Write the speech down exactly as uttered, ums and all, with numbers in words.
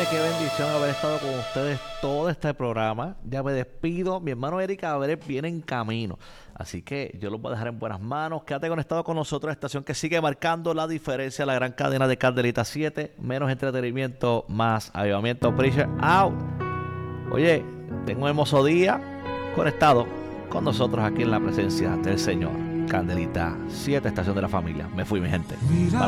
qué bendición haber estado con ustedes todo este programa. Ya me despido. Mi hermano Eric Abreu viene en camino. Así que yo los voy a dejar en buenas manos. Quédate conectado con nosotros, la estación que sigue marcando la diferencia, la gran cadena de Candelita siete. Menos entretenimiento, más avivamiento. Preacher out. Oye, tengo un hermoso día conectado con nosotros aquí en la presencia del Señor. Candelita siete, estación de la familia. Me fui, mi gente. Bye.